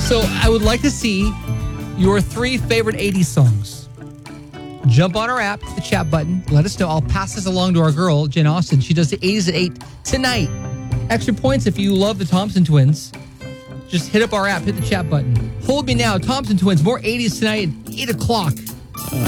So I would like to see your 3 favorite 80s songs. Jump on our app, the chat button. Let us know. I'll pass this along to our girl, Jen Austen. She does the 80s at 8 tonight. Extra points if you love the Thompson Twins. Just hit up our app, hit the chat button. Hold Me Now, Thompson Twins, more 80s tonight at 8 o'clock.